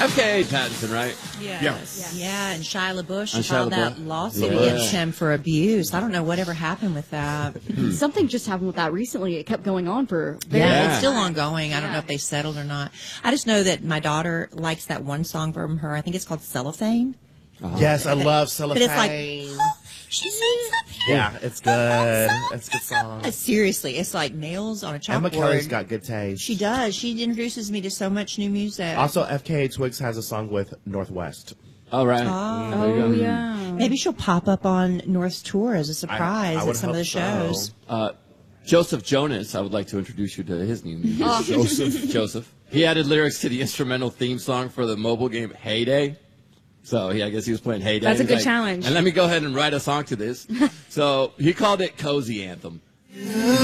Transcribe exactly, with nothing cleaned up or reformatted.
F K A Pattinson, right? Yes. Yeah. yeah, and Shia LaBeouf And filed Shia that LaBeouf? lawsuit Yeah. against him for abuse. I don't know whatever happened with that. Something just happened with that recently. It kept going on for very Yeah, Yeah. it's still ongoing. I don't know if they settled or not. I just know that my daughter likes that one song from her. I think it's called Cellophane. Yes, I love Cellophane. But it's like, she sings up here. yeah, it's good. It's a good song. Uh, Seriously, it's like nails on a Emma Kelly's chalkboard. got good taste. She does. She introduces me to so much new music. Also, F K A Twigs has a song with Northwest. All right. Oh. There you Oh, go. yeah. Maybe she'll pop up on North's tour as a surprise I would at some of hope the shows. so. Uh, Joseph Jonas, I would like to introduce you to his new music. Joseph. Joseph. He added lyrics to the instrumental theme song for the mobile game Heyday. So he, I guess he was playing Heyday. That's a He's good like, challenge. And let me go ahead and write a song to this. So he called it Cozy Anthem.